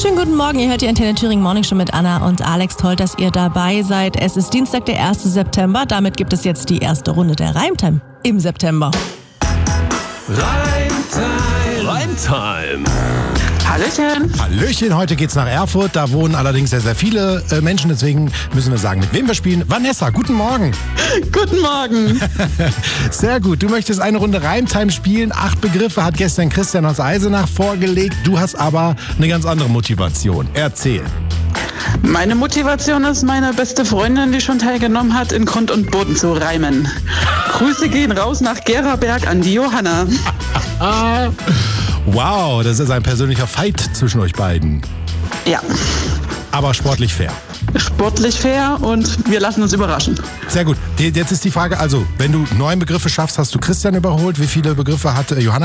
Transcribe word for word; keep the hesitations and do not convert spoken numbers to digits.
Schönen guten Morgen, ihr hört die Antenne Thüringen Morning Show mit Anna und Alex. Toll, dass ihr dabei seid. Es ist Dienstag, der erste September. Damit gibt es jetzt die erste Runde der Reimtime im September. Reimtime. Reimtime. Hallöchen. Hallöchen, heute geht's nach Erfurt. Da wohnen allerdings sehr, sehr viele äh, Menschen. Deswegen müssen wir sagen, mit wem wir spielen. Vanessa, guten Morgen. Guten Morgen. Sehr gut. Du möchtest eine Runde Reimtime spielen. Acht Begriffe hat gestern Christian aus Eisenach vorgelegt. Du hast aber eine ganz andere Motivation. Erzähl. Meine Motivation ist meine beste Freundin, die schon teilgenommen hat, in Grund und Boden zu reimen. Grüße gehen raus nach Geraberg an die Johanna. Wow, das ist ein persönlicher Fight zwischen euch beiden. Ja. Aber sportlich fair. Sportlich fair und wir lassen uns überraschen. Sehr gut. Jetzt ist die Frage, also, wenn du neun Begriffe schaffst, hast du Christian überholt. Wie viele Begriffe hat Johanna?